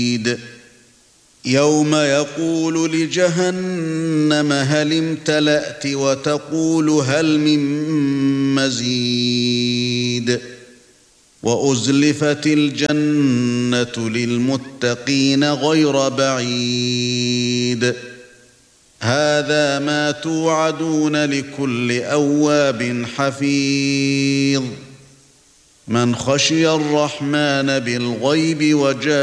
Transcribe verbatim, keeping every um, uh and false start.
يوم يقول لجهنم هل امتلأت وتقول هل من مزيد وأزلفت الجنة للمتقين غير بعيد هذا ما توعدون لكل أواب حفيظ من خشي الرحمن بالغيب وجاء